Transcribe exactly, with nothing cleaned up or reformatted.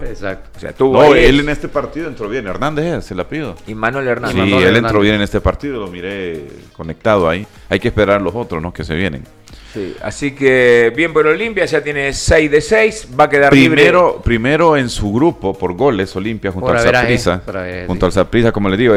Exacto. O sea, tuvo No, ahí- él en este partido entró bien. Hernández, se la pido. y Manuel Hernández. Sí, Manuel él Hernández. entró bien en este partido, lo miré conectado ahí. Hay que esperar los otros, ¿no? Que se vienen. Sí, así que bien por Olimpia, ya tiene seis de seis, va a quedar Primero, libre. primero en su grupo por goles, Olimpia junto Por al averaje, Saprissa. por averaje, Junto sí. al Saprissa, como les digo.